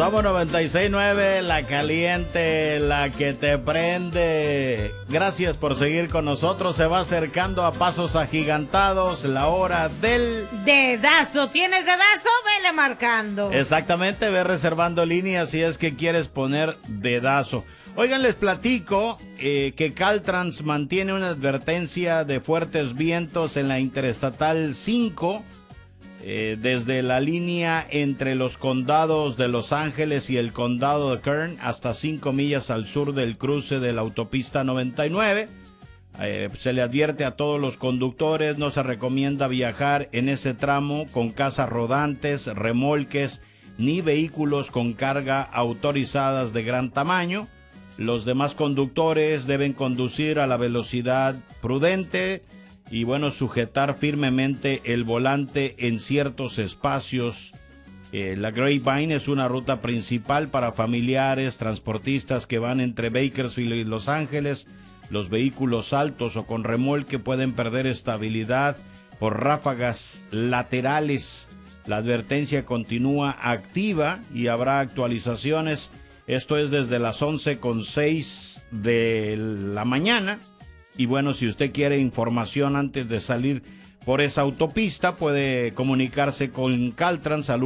Somos 96.9, la caliente, la que te prende. Gracias por seguir con nosotros. Se va acercando a pasos agigantados la hora del... dedazo. ¿Tienes dedazo? Vele marcando. Exactamente, ve reservando líneas si es que quieres poner dedazo. Oigan, les platico que Caltrans mantiene una advertencia de fuertes vientos en la Interestatal 5 desde la línea entre los condados de Los Ángeles y el condado de Kern hasta 5 millas al sur del cruce de la autopista 99. Se le advierte a todos los conductores, no se recomienda viajar en ese tramo con casas rodantes, remolques ni vehículos con carga autorizadas de gran tamaño. Los demás conductores deben conducir a la velocidad prudente y sujetar firmemente el volante en ciertos espacios. La Grapevine es una ruta principal para familiares, transportistas que van entre Bakersfield y Los Ángeles. Los vehículos altos o con remolque pueden perder estabilidad por ráfagas laterales. La advertencia continúa activa y habrá actualizaciones. Esto es desde las 11:06 de la mañana. Y si usted quiere información antes de salir por esa autopista, puede comunicarse con Caltrans al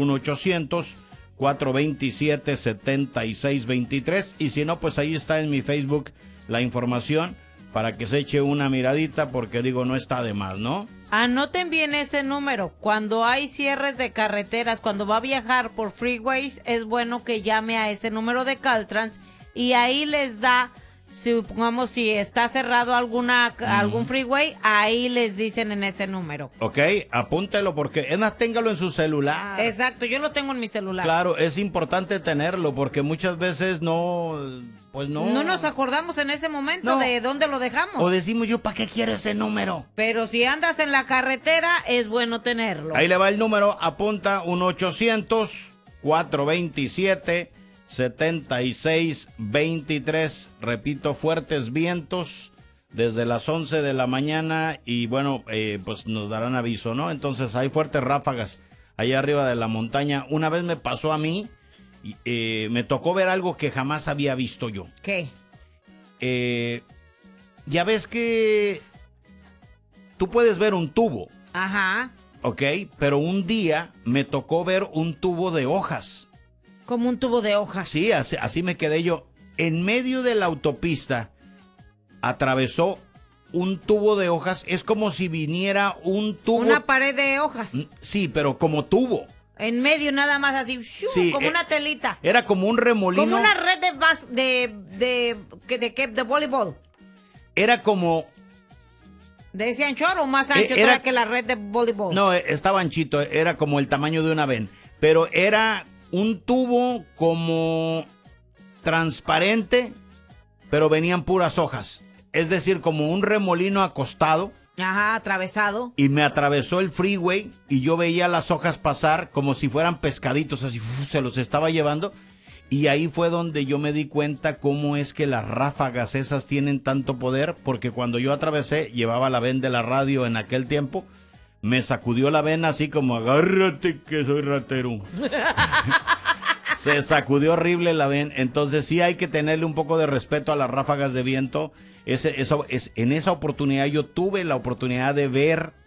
1-800-427-7623. Y si no, pues ahí está en mi Facebook la información para que se eche una miradita, porque no está de más, ¿no? Anoten bien ese número. Cuando hay cierres de carreteras, cuando va a viajar por freeways, es bueno que llame a ese número de Caltrans y ahí les da, supongamos si está cerrado algún freeway, ahí les dicen en ese número. Ok, apúntelo porque téngalo en su celular. Exacto, yo lo tengo en mi celular. Claro, es importante tenerlo porque muchas veces no nos acordamos en ese momento de dónde lo dejamos. O decimos yo, ¿para qué quiero ese número? Pero si andas en la carretera, es bueno tenerlo. Ahí le va el número, apunta 1-800-427-7623. Repito, fuertes vientos desde las 11 de la mañana y pues nos darán aviso, ¿no? Entonces hay fuertes ráfagas allá arriba de la montaña. Una vez me pasó a mí. Me tocó ver algo que jamás había visto yo. ¿Qué? Ya ves que tú puedes ver un tubo. Ajá. Ok, pero un día me tocó ver un tubo de hojas. ¿Como un tubo de hojas? Sí, así me quedé yo. En medio de la autopista atravesó un tubo de hojas. Es como si viniera un tubo. Una pared de hojas. Sí, pero como tubo. En medio nada más así, sí, como una telita. Era como un remolino. Como una red de voleibol. Era como... ¿De ese anchor o más ancho que la red de voleibol? No, estaba anchito, era como el tamaño de una ven. Pero era un tubo como transparente, pero venían puras hojas. Es decir, como un remolino acostado. Ajá, atravesado. Y me atravesó el freeway y yo veía las hojas pasar como si fueran pescaditos, así se los estaba llevando. Y ahí fue donde yo me di cuenta cómo es que las ráfagas esas tienen tanto poder, porque cuando yo atravesé, llevaba la ven de la radio en aquel tiempo, me sacudió la ven así como, agárrate que soy ratero. Se sacudió horrible la ven, entonces sí hay que tenerle un poco de respeto a las ráfagas de viento. En esa oportunidad yo tuve la oportunidad de ver